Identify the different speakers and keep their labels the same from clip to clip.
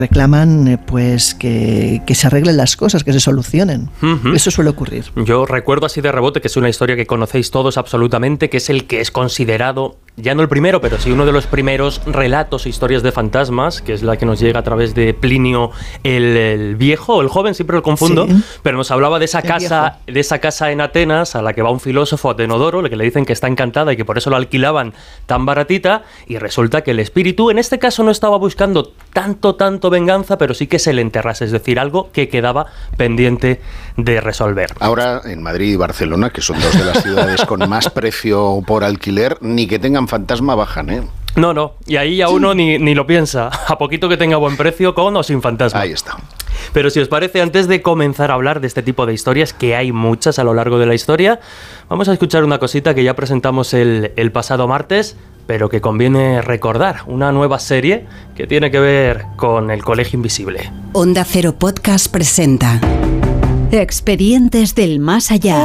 Speaker 1: reclaman pues que se arreglen las cosas, que se solucionen. Eso suele ocurrir.
Speaker 2: Yo recuerdo así de rebote que es una historia que conocéis todos absolutamente, que es el que es considerado, ya no el primero, pero sí uno de los primeros relatos e historias de fantasmas, que es la que nos llega a través de Plinio el Viejo o el Joven, siempre lo confundo, sí. Pero nos hablaba de esa casa en Atenas a la que va un filósofo, Atenodoro, que le dicen que está encantada y que por eso lo alquilaban tan baratita, y resulta que el espíritu en este caso no estaba buscando tanto venganza, pero sí que se le enterrase, es decir, algo que quedaba pendiente de resolver.
Speaker 3: Ahora en Madrid y Barcelona, que son dos de las ciudades con más precio por alquiler, ni que tengan fantasma bajan, ¿eh?
Speaker 2: No, y ahí ya uno ni lo piensa, a poquito que tenga buen precio, con o sin fantasma.
Speaker 3: Ahí está.
Speaker 2: Pero si os parece, antes de comenzar a hablar de este tipo de historias, que hay muchas a lo largo de la historia, vamos a escuchar una cosita que ya presentamos el pasado martes, pero que conviene recordar, una nueva serie que tiene que ver con el Colegio Invisible.
Speaker 4: Onda Cero Podcast presenta Expedientes del Más Allá.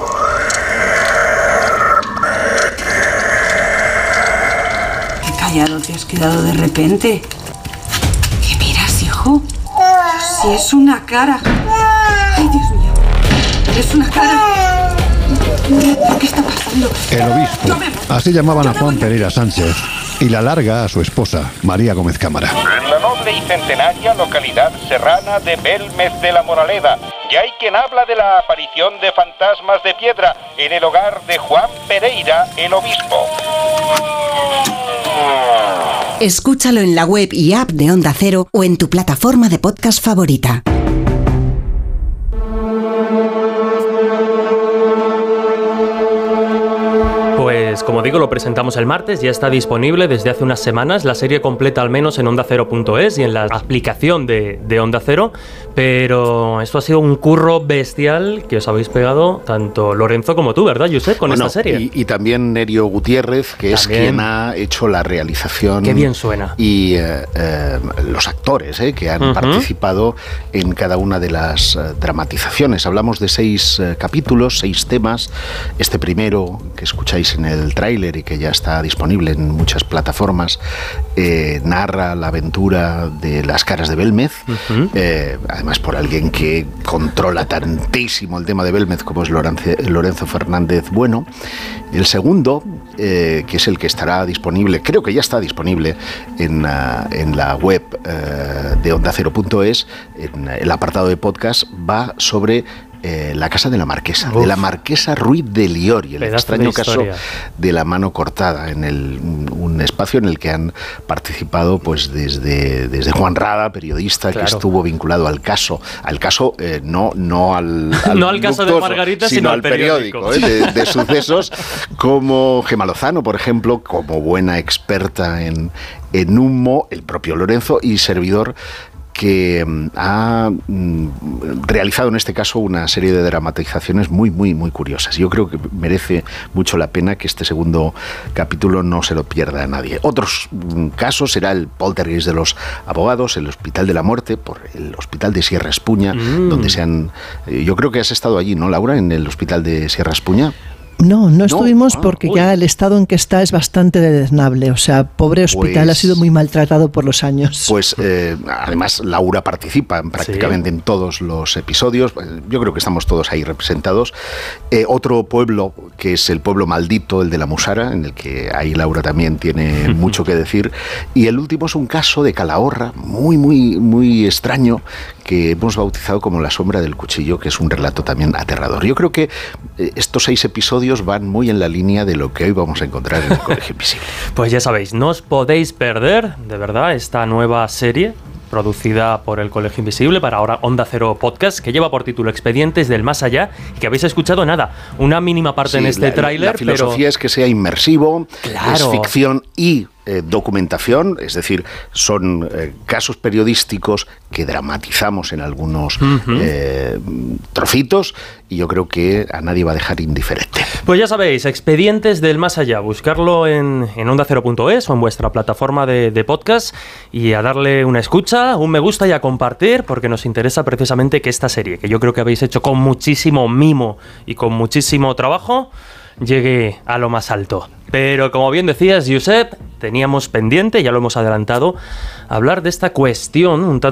Speaker 5: Qué callado te has quedado de repente. ¿Qué miras, hijo? Si es una cara. Ay, Dios mío. Es una cara. ¿Qué está pasando?
Speaker 6: El obispo. Así llamaban a Juan Pereira Sánchez y la larga a su esposa, María Gómez Cámara.
Speaker 7: En la noble y centenaria localidad serrana de Belmez de la Moraleda, ya hay quien habla de la aparición de fantasmas de piedra en el hogar de Juan Pereira, el obispo.
Speaker 4: Escúchalo en la web y app de Onda Cero o en tu plataforma de podcast favorita.
Speaker 2: Pues como digo, lo presentamos el martes, ya está disponible desde hace unas semanas, la serie completa al menos en ondacero.es y en la aplicación de Onda Cero, pero esto ha sido un curro bestial que os habéis pegado tanto Lorenzo como tú, ¿verdad, Josep, con esta serie?
Speaker 3: Y también Nerio Gutiérrez, que es quien ha hecho la realización.
Speaker 2: Qué bien suena.
Speaker 3: Y los actores que han participado en cada una de las dramatizaciones. Hablamos de 6 capítulos, 6 temas. Este primero que escucháis en el tráiler y que ya está disponible en muchas plataformas, narra la aventura de las caras de Belmez, además por alguien que controla tantísimo el tema de Belmez como es Lorenzo Fernández Bueno. El segundo, que es el que estará disponible, creo que ya está disponible en la web de ondacero.es, en el apartado de podcast, va sobre la casa de la marquesa, de la marquesa Ruiz de Liori, el extraño caso de la mano cortada, en un espacio en el que han participado pues desde Juan Rada, periodista, que estuvo vinculado al caso no al
Speaker 2: caso de Margarita, sino al periódico
Speaker 3: de sucesos, como Gemma Lozano, por ejemplo, como buena experta en humo, el propio Lorenzo y servidor, que ha realizado en este caso una serie de dramatizaciones muy curiosas. Yo creo que merece mucho la pena que este segundo capítulo no se lo pierda a nadie. Otros casos será el poltergeist de los abogados, el Hospital de la Muerte, por el Hospital de Sierra Espuña, donde se han... Yo creo que has estado allí, ¿no, Laura? En el Hospital de Sierra Espuña.
Speaker 1: No estuvimos porque ya el estado en que está es bastante deleznable. O sea, pobre hospital, ha sido muy maltratado por los años.
Speaker 3: Pues además Laura participa prácticamente en todos los episodios. Yo creo que estamos todos ahí representados. Otro pueblo, que es el pueblo maldito, el de la Musara, en el que ahí Laura también tiene mucho que decir. Y el último es un caso de Calahorra muy extraño, que hemos bautizado como La sombra del cuchillo, que es un relato también aterrador. Yo creo que estos 6 episodios van muy en la línea de lo que hoy vamos a encontrar en el Colegio Invisible.
Speaker 2: Pues ya sabéis, no os podéis perder, de verdad, esta nueva serie producida por el Colegio Invisible para ahora Onda Cero Podcast, que lleva por título Expedientes del Más Allá, y que habéis escuchado una mínima parte en este tráiler.
Speaker 3: La filosofía es que sea inmersivo, es ficción y documentación, es decir, son casos periodísticos que dramatizamos en algunos trocitos, y yo creo que a nadie va a dejar indiferente.
Speaker 2: Pues ya sabéis, Expedientes del Más Allá, buscarlo en ondacero.es o en vuestra plataforma de podcast, y a darle una escucha, un me gusta y a compartir, porque nos interesa precisamente que esta serie, que yo creo que habéis hecho con muchísimo mimo y con muchísimo trabajo, llegue a lo más alto. Pero como bien decías, Josep, teníamos pendiente, ya lo hemos adelantado, hablar de esta cuestión un tanto